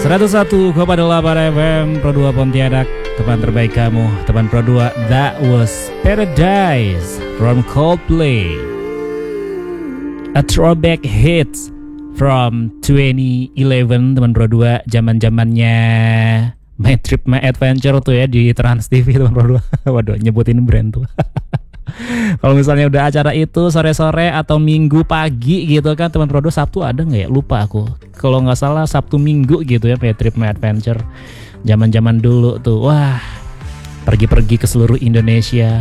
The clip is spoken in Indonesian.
101,8 FM Pro 2 Pontianak, teman terbaik kamu, teman Pro 2. That was Paradise from Coldplay, a throwback hit from 2011, teman Pro 2. Zaman-zamannya My Trip My Adventure tuh ya di Trans TV, teman Pro 2. Waduh, nyebutin brand tuh. Kalau misalnya udah acara itu sore-sore atau minggu pagi gitu kan, teman Pro 2, Sabtu ada nggak ya? Lupa aku. Kalau nggak salah Sabtu Minggu gitu ya, My Trip My Adventure. Zaman-zaman dulu tuh, wah, pergi-pergi ke seluruh Indonesia.